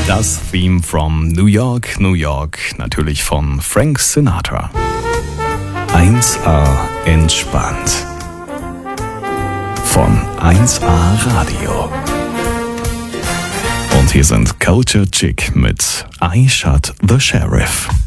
Das Theme from New York, New York, natürlich von Frank Sinatra. 1A entspannt. Von 1A Radio. Und hier sind Culture Chick mit I Shot the Sheriff.